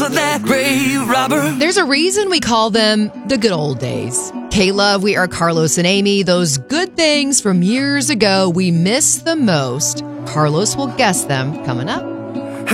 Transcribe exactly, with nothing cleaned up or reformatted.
That grave robber. There's a reason we call them the good old days. K-Love, we are Carlos and Amy. Those good things from years ago we miss the most. Carlos will guess them coming up.